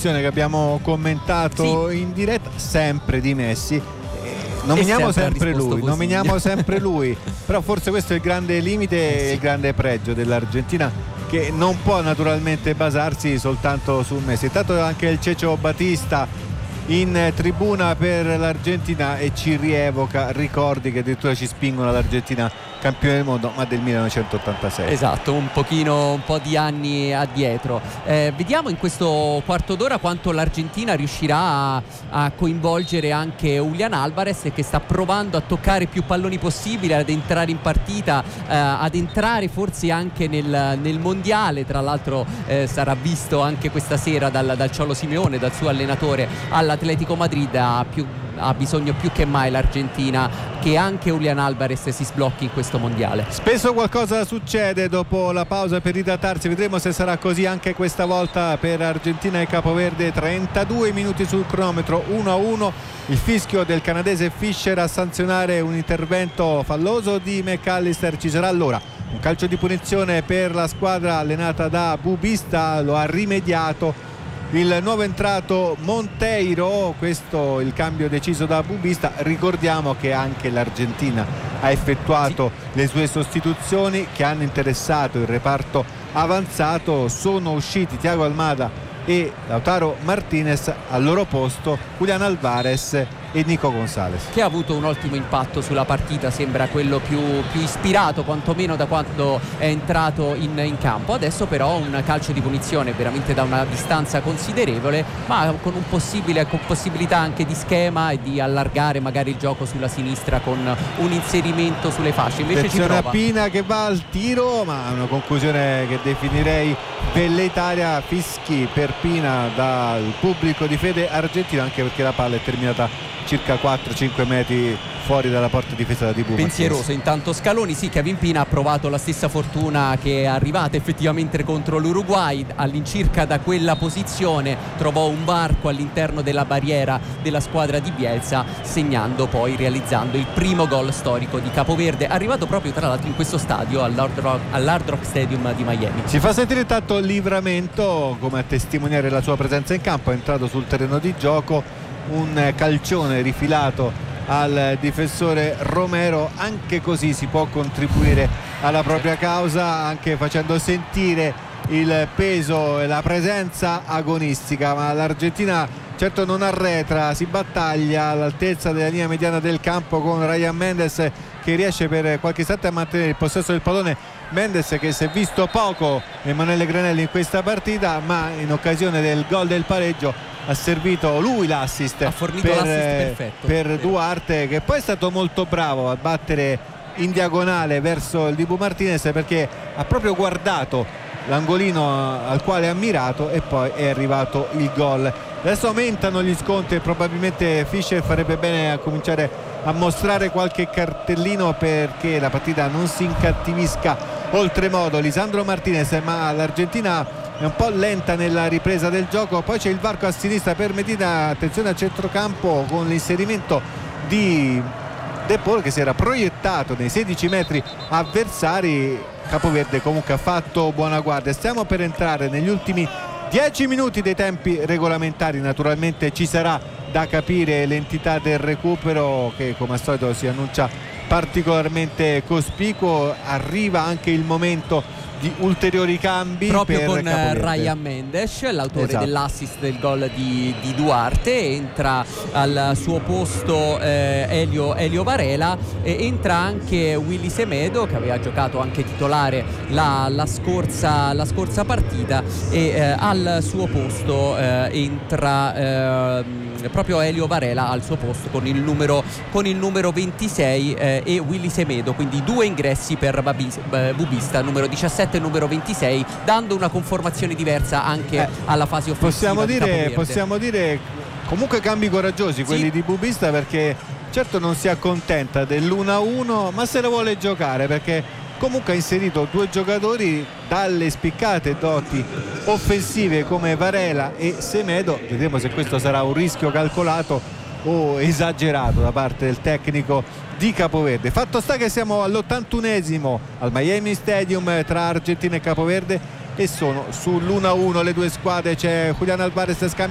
l'azione che abbiamo commentato in diretta, sempre di Messi. Nominiamo sempre lui, però forse questo è il grande limite e il grande pregio dell'Argentina, che non può naturalmente basarsi soltanto su Messi. Intanto anche il Cecio Batista in tribuna per l'Argentina e ci rievoca ricordi che addirittura ci spingono all'Argentina campione del mondo, ma del 1986. Esatto, un po' di anni addietro. Vediamo in questo quarto d'ora quanto l'Argentina riuscirà a coinvolgere anche Julián Álvarez, che sta provando a toccare più palloni possibile, ad entrare in partita, ad entrare forse anche nel mondiale. Tra l'altro sarà visto anche questa sera dal Cholo Simeone, dal suo allenatore all'Atletico Madrid. Ha bisogno più che mai l'Argentina che anche Julián Álvarez si sblocchi in questo mondiale. Spesso qualcosa succede dopo la pausa per idratarsi, vedremo se sarà così anche questa volta per Argentina e Capoverde. 32 minuti sul cronometro, 1-1, il fischio del canadese Fischer a sanzionare un intervento falloso di McAllister. Ci sarà allora un calcio di punizione per la squadra allenata da Bubista, lo ha rimediato il nuovo entrato Monteiro. Questo il cambio deciso da Bubista. Ricordiamo che anche l'Argentina ha effettuato le sue sostituzioni che hanno interessato il reparto avanzato. Sono usciti Thiago Almada e Lautaro Martinez, al loro posto Julián Álvarez e Nico González, che ha avuto un ottimo impatto sulla partita, sembra quello più ispirato quantomeno da quando è entrato in campo. Adesso però un calcio di punizione veramente da una distanza considerevole, ma con possibilità anche di schema e di allargare magari il gioco sulla sinistra con un inserimento sulle fasce. Invece ci prova Pina che va al tiro, ma una conclusione che definirei velleitaria. Fischi per Pina dal pubblico di fede argentino, anche perché la palla è terminata circa 4-5 metri fuori dalla porta difesa di Dibu. Pensieroso intanto Scaloni. Kevin Pina ha provato la stessa fortuna che è arrivata effettivamente contro l'Uruguay. All'incirca da quella posizione trovò un varco all'interno della barriera della squadra di Bielsa, realizzando il primo gol storico di Capoverde, arrivato proprio tra l'altro in questo stadio all'Hard Rock Stadium di Miami. Si fa sentire intanto Livramento come a testimoniare la sua presenza in campo. È entrato sul terreno di gioco, un calcione rifilato al difensore Romero. Anche così si può contribuire alla propria causa, anche facendo sentire il peso e la presenza agonistica. Ma l'Argentina certo non arretra, si battaglia all'altezza della linea mediana del campo con Ryan Mendes, che riesce per qualche istante a mantenere il possesso del pallone. Mendes che si è visto poco Emanuele Granelli in questa partita, ma in occasione del gol del pareggio ha servito lui l'assist, ha fornito l'assist perfetto per Duarte, che poi è stato molto bravo a battere in diagonale verso il Dibu Martinez, perché ha proprio guardato l'angolino al quale ha mirato e poi è arrivato il gol. Adesso aumentano gli scontri e probabilmente Fischer farebbe bene a cominciare a mostrare qualche cartellino perché la partita non si incattivisca oltremodo. Lisandro Martinez, ma l'Argentina è un po' lenta nella ripresa del gioco. Poi c'è il varco a sinistra per Medina, attenzione al centrocampo con l'inserimento di De Paul, che si era proiettato nei 16 metri avversari. Capoverde comunque ha fatto buona guardia. Stiamo per entrare negli ultimi 10 minuti dei tempi regolamentari. Naturalmente ci sarà da capire l'entità del recupero, che come al solito si annuncia particolarmente cospicuo. Arriva anche il momento di ulteriori cambi proprio per con Capoverde. Ryan Mendes, l'autore dell'assist del gol di Duarte. Entra al suo posto Elio Varela, e entra anche Willy Semedo, che aveva giocato anche titolare la scorsa partita, e al suo posto entra proprio Elio Varela al suo posto con il numero 26 e Willy Semedo, quindi due ingressi per Bubista, numero 17 e numero 26, dando una conformazione diversa anche alla fase offensiva. Possiamo dire comunque cambi coraggiosi quelli di Bubista, perché certo non si accontenta dell'1-1, ma se la vuole giocare, perché comunque ha inserito due giocatori dalle spiccate doti offensive come Varela e Semedo. Vedremo se questo sarà un rischio calcolato o esagerato da parte del tecnico di Capoverde. Fatto sta che siamo all'81esimo al Miami Stadium tra Argentina e Capoverde e sono sull'1-1 le due squadre. C'è Julián Álvarez, scambia